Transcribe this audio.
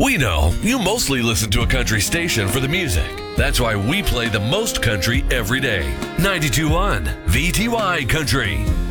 We know you mostly listen to a country station for the music. That's why we play the most country every day. 92.1 VTY Country.